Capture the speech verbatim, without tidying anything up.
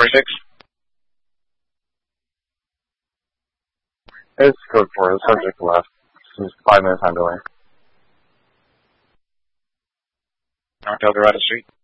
forty-six. It's code four. The subject left. He's five minutes on delay. North Eldorado Street.